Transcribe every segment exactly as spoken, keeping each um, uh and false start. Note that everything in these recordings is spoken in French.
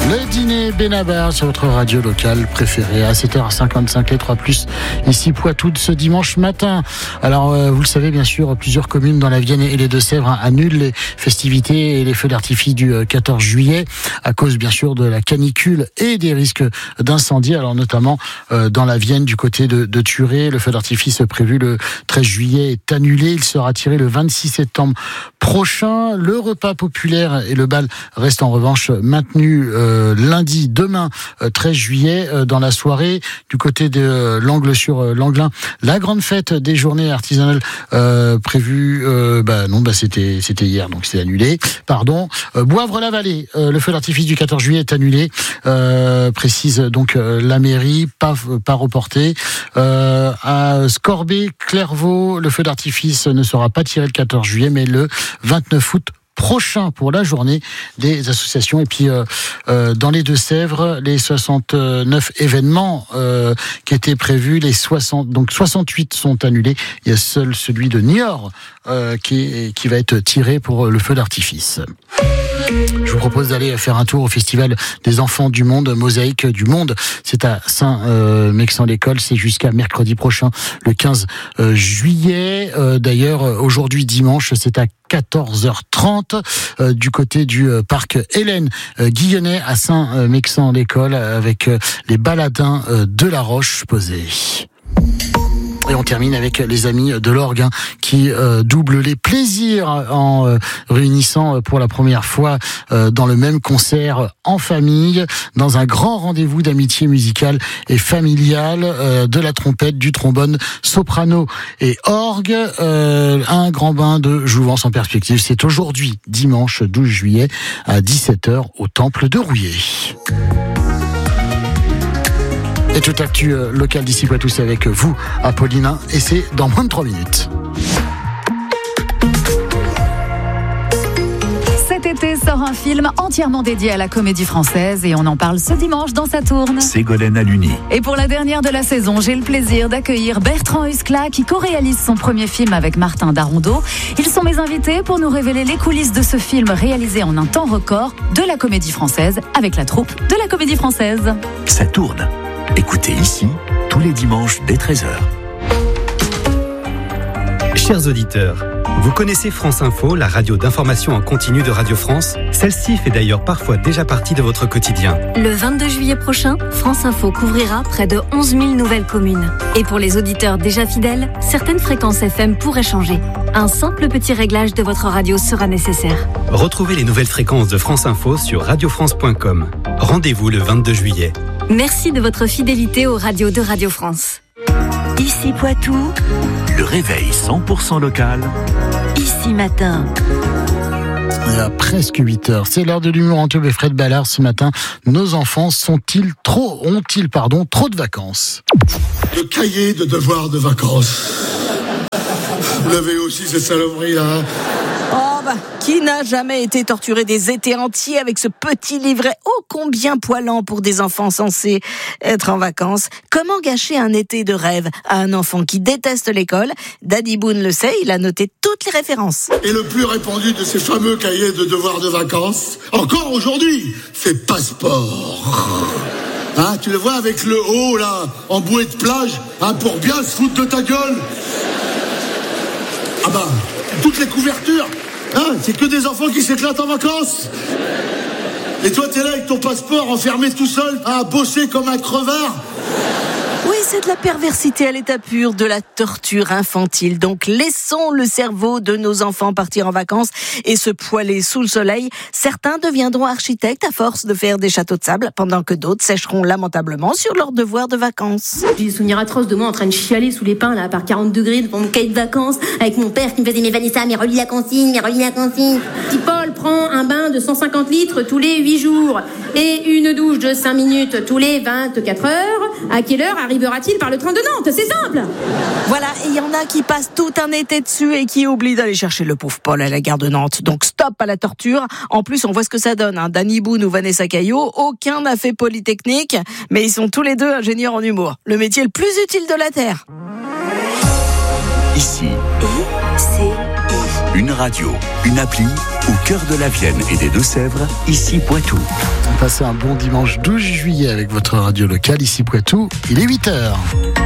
Le dîner Benabar sur votre radio locale préférée à sept heures cinquante-cinq, les trois plus, ici Poitou de ce dimanche matin. Alors, euh, vous le savez, bien sûr, plusieurs communes dans la Vienne et les Deux-Sèvres hein, annulent les festivités et les feux d'artifice du quatorze juillet à cause, bien sûr, de la canicule et des risques d'incendie. Alors, notamment euh, dans la Vienne, du côté de, de Thuré, le feu d'artifice prévu le treize juillet est annulé. Il sera tiré le vingt-six septembre prochain. Le repas populaire et le bal restent en revanche maintenus euh, lundi, demain, euh, treize juillet, euh, dans la soirée, du côté de euh, l'Angle sur euh, l'Anglin. La grande fête des journées artisanales euh, prévue, euh, bah non, bah c'était c'était hier, donc c'est annulé. Pardon. Euh, Boivre-la-Vallée, euh, le feu d'artifice du quatorze juillet est annulé, euh, précise donc euh, la mairie, pas pas reporté. Euh, à Scorbé, Clairvaux, le feu d'artifice ne sera pas tiré le quatorze juillet, mais le vingt-neuf août prochain pour la journée des associations. Et puis euh, euh, dans les Deux-Sèvres, les soixante-neuf événements euh, qui étaient prévus, les soixante, donc soixante-huit sont annulés. Il y a seul celui de Niort euh, qui, est, qui va être tiré pour le feu d'artifice. Je vous propose d'aller faire un tour au Festival des Enfants du Monde, Mosaïque du Monde. C'est à Saint-Mexan-l'École, c'est jusqu'à mercredi prochain, le quinze juillet. Euh, d'ailleurs, aujourd'hui dimanche, c'est à quatorze heures trente euh, du côté du euh, parc Hélène euh, Guillonnet à Saint-Mexan-l'École avec euh, les baladins euh, de la Roche-Posay. Et on termine avec les amis de l'orgue hein, qui euh, doublent les plaisirs en euh, réunissant pour la première fois euh, dans le même concert en famille, dans un grand rendez-vous d'amitié musicale et familiale, euh, de la trompette, du trombone, soprano et orgue, euh, un grand bain de jouvence en perspective. C'est aujourd'hui, dimanche douze juillet à dix-sept heures au Temple de Rouillé. Et tout actu euh, local d'ici Poitou, c'est avec vous, Apolline, et c'est dans moins de trois minutes. Cet été sort un film entièrement dédié à la comédie française et on en parle ce dimanche dans Saturne. Ségolène Haluni. Et pour la dernière de la saison, j'ai le plaisir d'accueillir Bertrand Huskla qui co-réalise son premier film avec Martin Darondeau. Ils sont mes invités pour nous révéler les coulisses de ce film réalisé en un temps record de la comédie française avec la troupe de la comédie française. Saturne. Écoutez ici, tous les dimanches dès treize heures. Chers auditeurs, vous connaissez France Info, la radio d'information en continu de Radio France ? Celle-ci fait d'ailleurs parfois déjà partie de votre quotidien. Le vingt-deux juillet prochain, France Info couvrira près de onze mille nouvelles communes. Et pour les auditeurs déjà fidèles, certaines fréquences F M pourraient changer. Un simple petit réglage de votre radio sera nécessaire. Retrouvez les nouvelles fréquences de France Info sur radio france point com. Rendez-vous le vingt-deux juillet. Merci de votre fidélité aux radios de Radio France. Ici Poitou, Le réveil cent pour cent local. ici matin. Il y a presque huit heures. C'est l'heure de l'humour en tube et Fred Ballard ce matin. Nos enfants sont-ils trop, ont-ils, pardon, trop de vacances? Le cahier de devoirs de vacances. Vous l'avez aussi, ces saloperies-là. Oh bah, qui n'a jamais été torturé des étés entiers avec ce petit livret ô combien poilant pour des enfants censés être en vacances? Comment gâcher un été de rêve à un enfant qui déteste l'école? Daddy Boone le sait, il a noté toutes les références. Et le plus répandu de ces fameux cahiers de devoirs de vacances, encore aujourd'hui, c'est Passeport. Hein, tu le vois avec le haut, là, en bouée de plage, hein, pour bien se foutre de ta gueule. Ah bah, toutes les couvertures, hein, c'est que des enfants qui s'éclatent en vacances. Et toi, t'es là avec ton passeport enfermé tout seul, à bosser comme un crevard. Oui, c'est de la perversité à l'état pur, de la torture infantile. Donc laissons le cerveau de nos enfants partir en vacances et se poiler sous le soleil. Certains deviendront architectes à force de faire des châteaux de sable, pendant que d'autres sécheront lamentablement sur leurs devoirs de vacances. J'ai des souvenirs atroces de moi en train de chialer sous les pins là, par quarante degrés devant mon cahier de vacances, avec mon père qui me faisait mais Vanessa, mais relis la consigne, mais relis la consigne. Petit Paul prend un bain de cent cinquante litres tous les huit jours et une douche de cinq minutes tous les vingt-quatre heures. À quelle heure arrivera-t-il par le train de Nantes? C'est simple. Voilà, et il y en a qui passent tout un été dessus et qui oublient d'aller chercher le pauvre Paul à la gare de Nantes. Donc stop à la torture. En plus, on voit ce que ça donne. Hein. Danny Boone ou Vanessa Caillot, aucun n'a fait Polytechnique, mais ils sont tous les deux ingénieurs en humour. Le métier le plus utile de la Terre. Ici, I C I. une radio, une appli au cœur de la Vienne et des Deux-Sèvres, ici Poitou. Passez un bon dimanche douze juillet avec votre radio locale, ici Poitou, il est huit heures.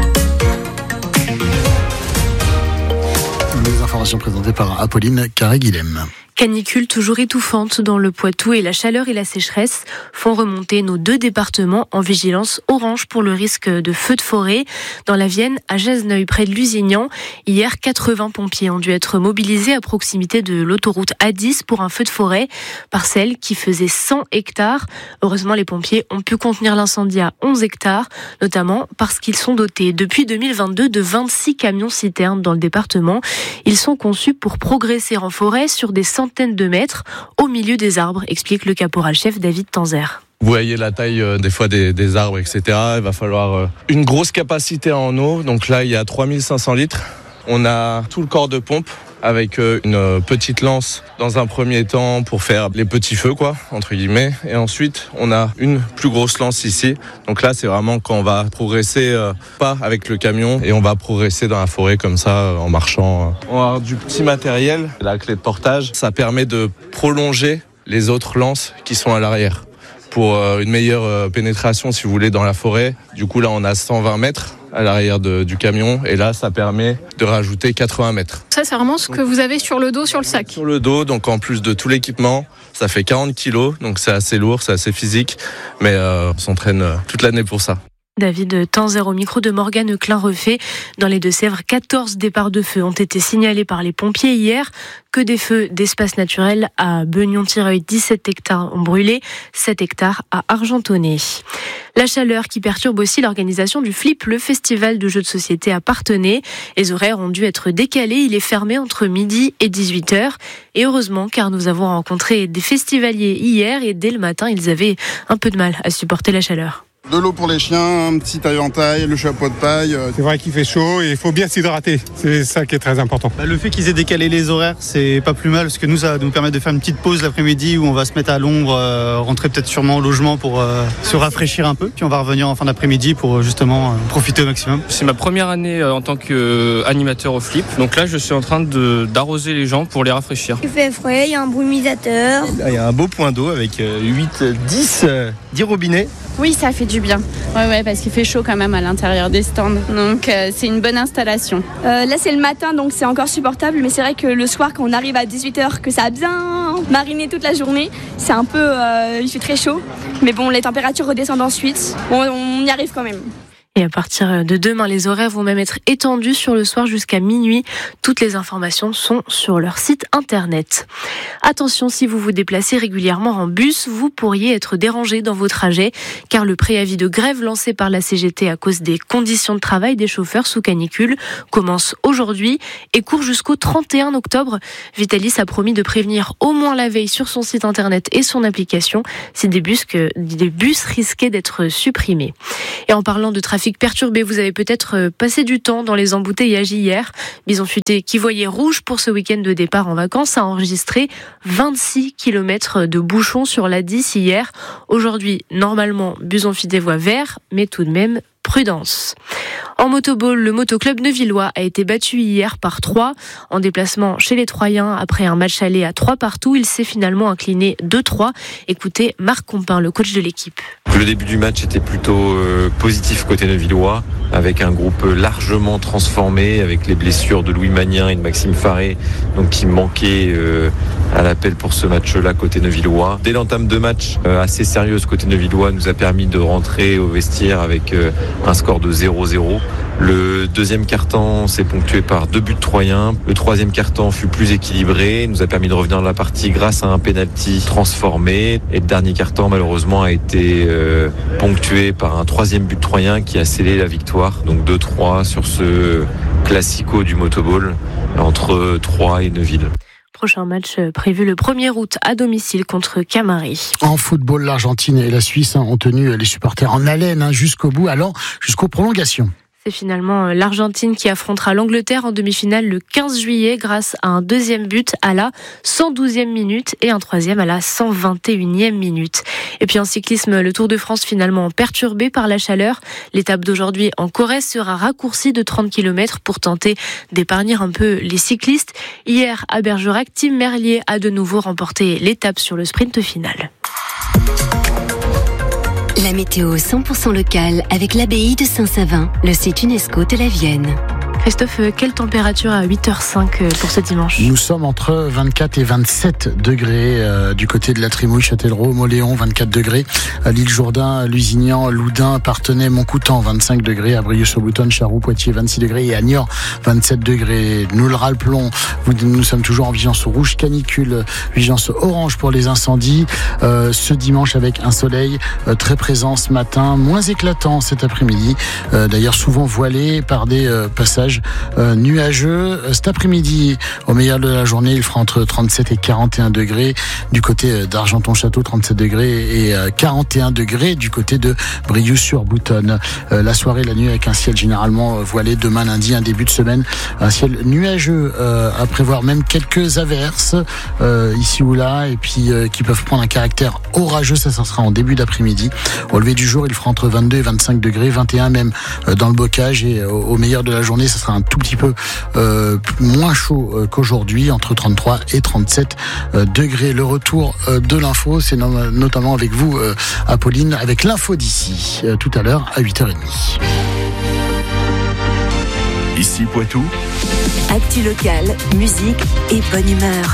Les informations présentées par Apolline Carré-Guilhem. Canicule toujours étouffante dans le Poitou et la chaleur et la sécheresse font remonter nos deux départements en vigilance orange pour le risque de feux de forêt. Dans la Vienne, à Gesneuil, près de Lusignan, hier, quatre-vingts pompiers ont dû être mobilisés à proximité de l'autoroute A dix pour un feu de forêt, parcelle qui faisait cent hectares. Heureusement, les pompiers ont pu contenir l'incendie à onze hectares, notamment parce qu'ils sont dotés depuis deux mille vingt-deux de vingt-six camions-citernes dans le département. Ils sont conçus pour progresser en forêt sur des centaines de mètres au milieu des arbres, explique le caporal-chef David Tanzer. Vous voyez la taille euh, des fois des, des arbres, et cetera. Il va falloir euh, une grosse capacité en eau. Donc là, il y a trois mille cinq cents litres. On a tout le corps de pompe avec euh, une euh, petite lance dans un premier temps pour faire les petits feux, quoi, entre guillemets. Et ensuite, on a une plus grosse lance ici. Donc là, c'est vraiment quand on va progresser, euh, pas avec le camion, et on va progresser dans la forêt comme ça, euh, en marchant. On va avoir du petit matériel. La clé de portage, ça permet de prolonger les autres lances qui sont à l'arrière pour euh, une meilleure euh, pénétration, si vous voulez, dans la forêt. Du coup, là, on a cent vingt mètres à l'arrière de, du camion, et là, ça permet de rajouter quatre-vingts mètres. Ça, c'est vraiment ce que vous avez sur le dos, sur le sac. Sur le dos, donc en plus de tout l'équipement, ça fait quarante kilos, donc c'est assez lourd, c'est assez physique, mais euh, on s'entraîne toute l'année pour ça. David Tanzer au micro de Morgane Klein-Refait. Dans les Deux-Sèvres, quatorze départs de feu ont été signalés par les pompiers hier. Que des feux d'espace naturel à Beugnon-Tireuil, dix-sept hectares ont brûlé, sept hectares à Argentonnet. La chaleur qui perturbe aussi l'organisation du Flip, le festival de jeux de société à Parthenay. Les horaires ont dû être décalés. Il est fermé entre midi et dix-huit heures. Et heureusement, car nous avons rencontré des festivaliers hier et dès le matin, ils avaient un peu de mal à supporter la chaleur. De l'eau pour les chiens, un petit taille en taille, le chapeau de paille. C'est vrai qu'il fait chaud et il faut bien s'hydrater. C'est ça qui est très important. Bah, le fait qu'ils aient décalé les horaires, c'est pas plus mal parce que nous, ça va nous permettre de faire une petite pause l'après-midi où on va se mettre à l'ombre, euh, rentrer peut-être sûrement au logement pour euh, se rafraîchir un peu. Puis on va revenir en fin d'après-midi pour justement euh, profiter au maximum. C'est ma première année euh, en tant qu'animateur au Flip. Donc là, je suis en train de, d'arroser les gens pour les rafraîchir. Il fait frais, il y a un brumisateur. Il y a un beau point d'eau avec huit, dix, dix robinets. Oui, ça fait du bien. Ouais, ouais, parce qu'il fait chaud quand même à l'intérieur des stands. Donc, euh, c'est une bonne installation. Euh, là, c'est le matin, donc c'est encore supportable. Mais c'est vrai que le soir, quand on arrive à dix-huit heures, que ça a bien mariné toute la journée, c'est un peu... Euh, il fait très chaud. Mais bon, les températures redescendent ensuite. Bon, on y arrive quand même. Et à partir de demain, les horaires vont même être étendus sur le soir jusqu'à minuit. Toutes les informations sont sur leur site internet. Attention, si vous vous déplacez régulièrement en bus, vous pourriez être dérangé dans vos trajets, car le préavis de grève lancé par la C G T à cause des conditions de travail des chauffeurs sous canicule commence aujourd'hui et court jusqu'au trente et un octobre. Vitalis a promis de prévenir au moins la veille sur son site internet et son application si des bus, que, des bus risquaient d'être supprimés. Et en parlant de trafic perturbé, vous avez peut-être passé du temps dans les embouteillages hier. Bison Futé, qui voyait rouge pour ce week-end de départ en vacances, a enregistré vingt-six kilomètres de bouchons sur l'A dix hier. Aujourd'hui, normalement, Bison Futé voit vert, mais tout de même, prudence. En motoball, le motoclub neuvillois a été battu hier par trois. En déplacement chez les Troyens, après un match aller à trois partout, il s'est finalement incliné deux trois. Écoutez Marc Compin, le coach de l'équipe. Le début du match était plutôt euh, positif côté neuvillois, avec un groupe largement transformé, avec les blessures de Louis Magnin et de Maxime Faré, donc qui manquaient euh, à l'appel pour ce match-là côté neuvillois. Dès l'entame de match euh, assez sérieuse côté neuvillois nous a permis de rentrer au vestiaire avec euh, un score de zéro zéro. Le deuxième quart-temps s'est ponctué par deux buts troyens. Le troisième quart-temps fut plus équilibré, nous a permis de revenir dans la partie grâce à un penalty transformé. Et le dernier quart-temps, malheureusement, a été euh, ponctué par un troisième but troyen qui a scellé la victoire. Donc deux trois sur ce classico du motoball entre Troyes et Neuville. Prochain match prévu le premier août à domicile contre Camaret. En football, l'Argentine et la Suisse ont tenu les supporters en haleine jusqu'au bout, allant jusqu'aux prolongations. C'est finalement l'Argentine qui affrontera l'Angleterre en demi-finale le quinze juillet grâce à un deuxième but à la cent douzième minute et un troisième à la cent vingt et unième minute. Et puis en cyclisme, le Tour de France finalement perturbé par la chaleur. L'étape d'aujourd'hui en Corrèze sera raccourcie de trente kilomètres pour tenter d'épargner un peu les cyclistes. Hier à Bergerac, Tim Merlier a de nouveau remporté l'étape sur le sprint final. La météo cent pour cent locale avec l'abbaye de Saint-Savin, le site UNESCO de la Vienne. Christophe, quelle température à huit heures cinq pour ce dimanche ? Nous sommes entre vingt-quatre et vingt-sept degrés euh, du côté de la Trimouille, Châtellerault, Mauléon, vingt-quatre degrés. À l'île Jourdain, Lusignan, Loudun, Parthenay, Montcoutan, vingt-cinq degrés. À Brieux-sur-Boutonne, Charroux, Poitiers, vingt-six degrés. Et à Niort, vingt-sept degrés. Nous le rappelons, nous sommes toujours en vigilance rouge canicule, vigilance orange pour les incendies. Euh, ce dimanche avec un soleil euh, très présent ce matin, moins éclatant cet après-midi. Euh, d'ailleurs souvent voilé par des euh, passages Euh, nuageux. Cet après-midi, au meilleur de la journée, il fera entre trente-sept et quarante et un degrés du côté d'Argenton-Château, trente-sept degrés et euh, quarante et un degrés du côté de Briouze-sur-Boutonne. Euh, la soirée, la nuit avec un ciel généralement voilé. Demain lundi, un début de semaine, un ciel nuageux euh, à prévoir, même quelques averses euh, ici ou là, et puis euh, qui peuvent prendre un caractère orageux. Ça, ça sera en début d'après-midi. Au lever du jour, il fera entre vingt-deux et vingt-cinq degrés, vingt et un même euh, dans le bocage, et euh, au meilleur de la journée, ça sera un tout petit peu euh, moins chaud euh, qu'aujourd'hui, entre trente-trois et trente-sept euh, degrés. Le retour euh, de l'info, c'est no- notamment avec vous, euh, Apolline, avec l'info d'ici, euh, tout à l'heure à huit heures trente. Ici Poitou. Actu locale, musique et bonne humeur.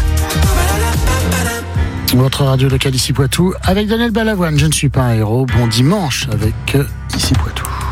Votre radio locale Ici Poitou avec Daniel Balavoine. Je ne suis pas un héros. Bon dimanche avec euh, Ici Poitou.